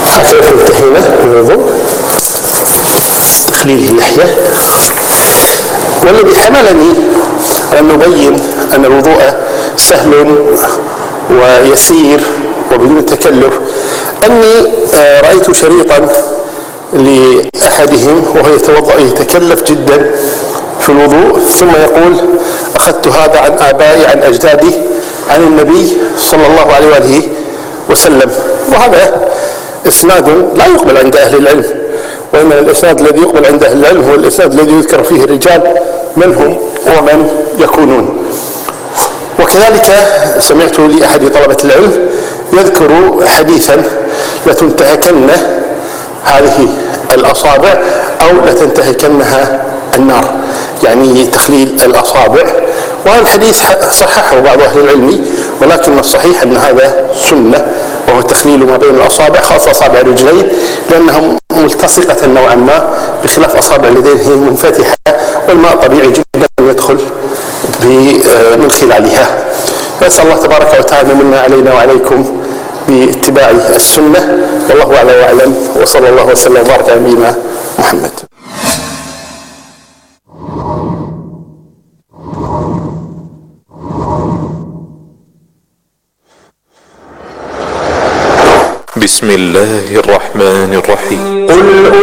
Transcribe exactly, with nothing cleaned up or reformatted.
هكذا انتهينا من الوضوء، تخليل اللحية. والذي حملني أن نبين أن الوضوء سهل ويسير وبدون تكلف أني رأيت شريطا لأحدهم وهو يتوضأ يتكلف جدا في الوضوء، ثم يقول: أخذت هذا عن آبائي عن أجدادي عن النبي صلى الله عليه وآله وسلم. وهذا إسناد لا يقبل عند أهل العلم، وإنما الإسناد الذي يقبل عند أهل العلم هو الإسناد الذي يذكر فيه الرجال من هم ومن يكونون. وكذلك سمعت لأحد طلبة العلم يذكر حديثا: لتنتهكن هذه الأصابع أو لتنتهكنها النار، يعني تخليل الأصابع. وهذا الحديث صححه بعض أهل العلم، ولكن الصحيح أن هذا سنة، وهو تخليل ما بين الأصابع، خاصة أصابع الرجلين لأنها ملتصقة نوعا ما، بخلاف أصابع اليدين هي منفتحة والماء طبيعي جدا يدخل من خلالها. نسأل الله تبارك وتعالى منا علينا وعليكم باتباع السنة، والله أعلى وأعلم، وصلى الله وسلم وبارك على نبينا محمد. بسم الله الرحمن الرحيم. قل